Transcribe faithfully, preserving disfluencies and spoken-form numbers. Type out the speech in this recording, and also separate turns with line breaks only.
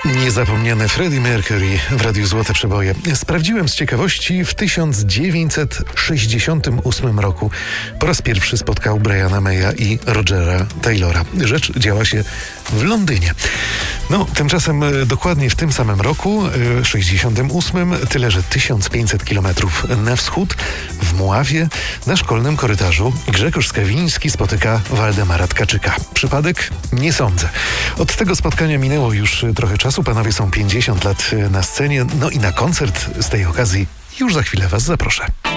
Niezapomniany Freddie Mercury w Radiu Złote Przeboje. Sprawdziłem z ciekawości, w tysiąc dziewięćset sześćdziesiątym ósmym roku po raz pierwszy spotkał Briana Maya i Rogera Taylora. Rzecz działa się w Londynie. No, tymczasem dokładnie w tym samym roku, sześćdziesiątym ósmym, tyle że tysiąc pięćset kilometrów na wschód, w Mławie, na szkolnym korytarzu Grzegorz Skawiński spotyka Waldemara Tkaczyka. Przypadek? Nie sądzę. Od tego spotkania minęło już trochę czasu. Panowie są pięćdziesiąt lat na scenie, no i na koncert z tej okazji już za chwilę Was zaproszę.